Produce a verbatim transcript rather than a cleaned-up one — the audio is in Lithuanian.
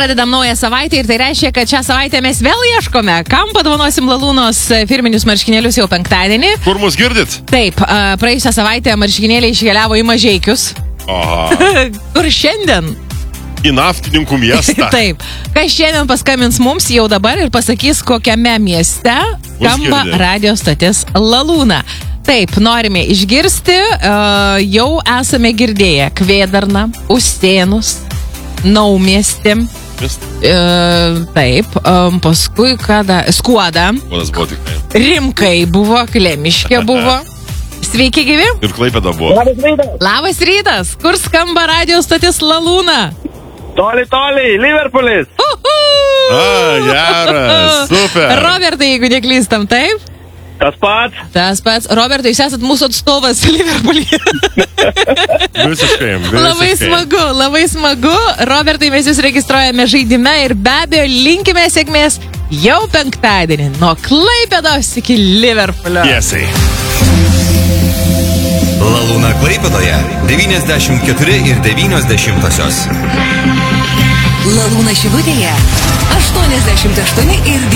Pradedam naują savaitę ir tai reiškia, kad šią savaitę mes vėl ieškome, kam padovanosim Lalūnos firminius marškinėlius jau penktadienį. Kur mus girdit? Taip, praėjusią savaitę marškinėliai iškeliavo į Mažeikius. Aha. Kur šiandien? Į naftininkų miestą. Taip. Kas šiandien paskambins mums jau dabar ir pasakys, kokiame mieste skamba radio stotis Lalūna. Taip, norime išgirsti, uh, jau esame girdėję Kvėdarną, Ustėnus, Naumiestį. Uh, taip, um, paskui kada, Skuodą. Skuodas buvo tikrai. Rimkai buvo, Klemiškė buvo. Sveiki, gyvi. Ir Klaipėda buvo. Labas rytas. Labas rytas. Kur skamba radio stotis Lalūna? Toli, toli, Liverpoolis. Uhu! A, geras, super. Robertai, jeigu neklystam, taip? Tas pats. Tas pats. Robertai, jūs esat mūsų atstovas Liverpoolyje. Visiškai, visiškai. Labai smagu, labai smagu. Robertai, mes jūs registruojame žaidime ir be abejo linkime sėkmės jau penktadienį nuo Klaipėdos iki Liverpoolio. Tiesiai. Lalūna Klaipėdoje devyniasdešimt keturi ir devynios dešimtosios. Lalūna Šilutėje aštuoniasdešimt aštuoni ir